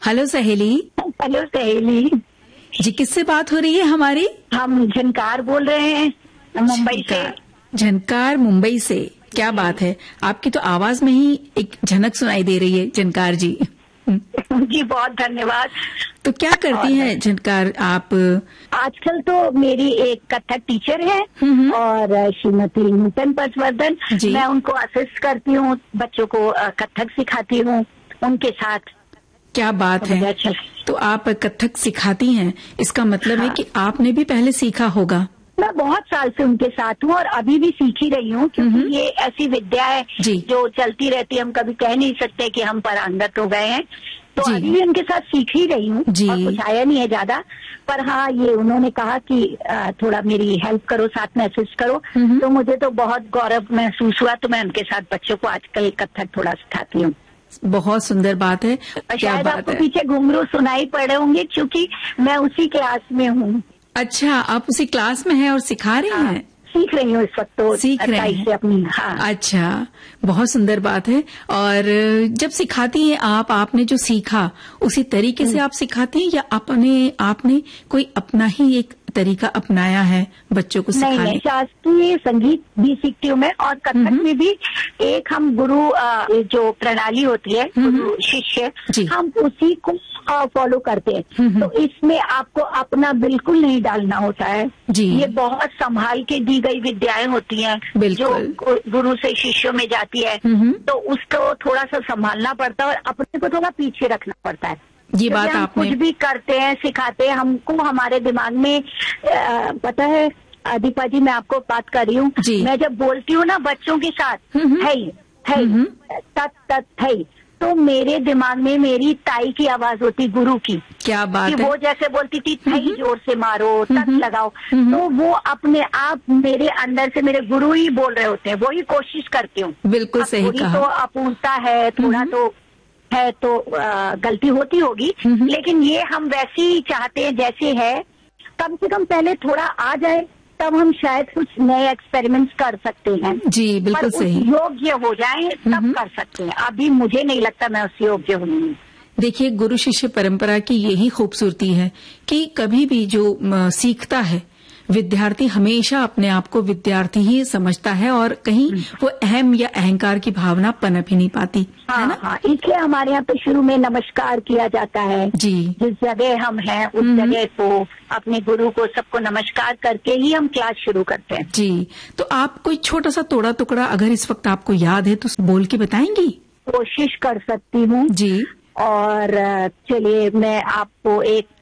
Hello सहेली। Hello सहेली जी, किससे बात हो रही है हमारी? हम झनकार बोल रहे हैं मुंबई से। झनकार मुंबई से, क्या बात है। आपकी तो आवाज में ही एक झनक सुनाई दे रही है झनकार जी। जी बहुत धन्यवाद। तो क्या करती हैं झनकार आप? आजकल तो मेरी एक कथक टीचर है और श्रीमती नूतन पटवर्धन, मैं उनको असिस्ट करती हूँ, बच्चों को कथक सिखाती हूँ उनके साथ। क्या बात है। तो आप कथक सिखाती हैं, इसका मतलब है कि आपने भी पहले सीखा होगा। मैं बहुत साल से उनके साथ हूँ और अभी भी सीख ही रही हूँ, क्योंकि ये ऐसी विद्या है जो चलती रहती है। हम कभी कह नहीं सकते कि हम पारंगत हो गए हैं, तो अभी भी उनके साथ सीख ही रही हूँ और कुछ आया नहीं है ज्यादा। पर हाँ, ये उन्होंने कहा कि थोड़ा मेरी हेल्प करो, साथ में असिस्ट करो, तो मुझे तो बहुत गौरव महसूस हुआ। तो मैं उनके साथ बच्चों को आजकल कथक थोड़ा सिखाती हूँ। बहुत सुंदर बात है। शायद आपको पीछे घुंघरू सुनाई पड़े होंगे, क्योंकि मैं उसी क्लास में हूँ। अच्छा, आप उसी क्लास में हैं और सिखा रही हैं? सीख रही हूँ इस वक्त, तो सीख रहे हैं अपनी। हाँ। अच्छा, बहुत सुंदर बात है। और जब सिखाती हैं आपने जो सीखा उसी तरीके से आप सिखाती हैं या आपने कोई अपना ही एक तरीका अपनाया है बच्चों को सिखाने? नहीं, शास्त्रीय संगीत भी सीखती हूँ मैं, और कथक में भी एक हम गुरु जो प्रणाली होती है, गुरु शिष्य, हम उसी को फॉलो करते हैं। तो इसमें आपको अपना बिल्कुल नहीं डालना होता है। ये बहुत संभाल के दी गई विद्याएं होती हैं जो गुरु से शिष्यों में जाती है, तो उसको थोड़ा सा संभालना पड़ता है और अपने को थोड़ा पीछे रखना पड़ता है। ये बात हम आपने कुछ भी करते हैं, सिखाते हैं, हमको हमारे दिमाग में पता है दीपा जी, मैं आपको बात कर रही हूँ, मैं जब बोलती हूँ ना बच्चों के साथ है तत है, तो मेरे दिमाग में मेरी ताई की आवाज होती, गुरु की। क्या बात है। वो जैसे बोलती थी, थई जोर से मारो, तत लगाओ, तो वो अपने आप मेरे अंदर से मेरे गुरु ही बोल रहे होते हैं, वो ही कोशिश करती हूँ। बिल्कुल सही कहा। तो अपूर्णता है, थोड़ा तो है, तो गलती होती होगी, लेकिन ये हम वैसे ही चाहते हैं जैसे है। कम से कम पहले थोड़ा आ जाए, तब हम शायद कुछ नए एक्सपेरिमेंट्स कर सकते हैं। जी बिल्कुल सही। योग्य हो जाए तब कर सकते हैं। अभी मुझे नहीं लगता मैं उस योग्य हूँ। देखिए, गुरु शिष्य परंपरा की यही खूबसूरती है कि कभी भी जो सीखता है विद्यार्थी, हमेशा अपने आप को विद्यार्थी ही समझता है और कहीं वो अहम या अहंकार की भावना पनप ही नहीं पाती, है ना? हाँ, इसलिए हमारे यहाँ तो शुरू में नमस्कार किया जाता है। जिस जगह हम हैं उस जगह को, अपने गुरु को, सबको नमस्कार करके ही हम क्लास शुरू करते हैं। जी, तो आप कोई छोटा सा तोड़ा टुकड़ा अगर इस वक्त आपको याद है तो बोल के बताएंगी? कोशिश कर सकती हूँ जी। और चलिए मैं आपको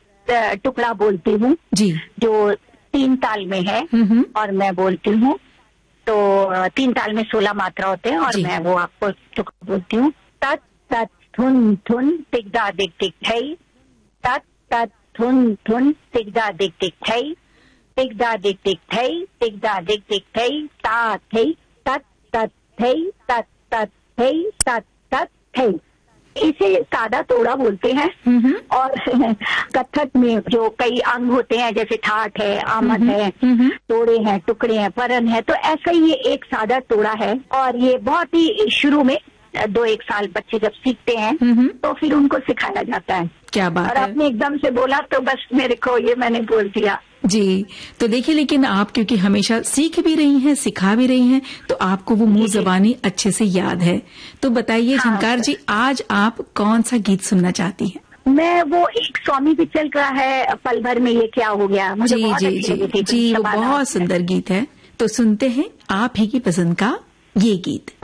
एक टुकड़ा बोलती हूँ जी, जो 3 ताल में है और मैं बोलती हूँ। तो 3 ताल में 16 मात्रा होते हैं और मैं वो आपको टुकड़ा बोलती हूँ। तत तत थुन थुन तिगदा दिक दिक थई, तत तत थुन थुन तिगदा दिक दिक थई, तिगदा दिक दिक थई, तिगदा दिक दिक थई, ता थई, तत तत थई, तत तत थई, तत तत थई। इसे सादा तोड़ा बोलते हैं। और कथक में जो कई अंग होते हैं, जैसे ठाठ है, आमद है, तोड़े हैं, टुकड़े हैं, परन है, तो ऐसा ही ये एक सादा तोड़ा है। और ये बहुत ही शुरू में 2-1 साल बच्चे जब सीखते हैं तो फिर उनको सिखाया जाता है। क्या बात है। और आपने एकदम से बोला तो बस मेरे को ये मैंने बोल दिया जी। तो देखिए, लेकिन आप क्योंकि हमेशा सीख भी रही हैं, सिखा भी रही हैं, तो आपको वो मुंह जबानी अच्छे से याद है। तो बताइए झनकार जी, आज आप कौन सा गीत सुनना चाहती हैं? मैं वो एक स्वामी पिक्चर का है, पल भर में ये क्या हो गया, मुझे बहुत अच्छी लगी थी। जी, वो बहुत सुंदर गीत है। तो सुनते हैं आप ही की पसंद का ये गीत।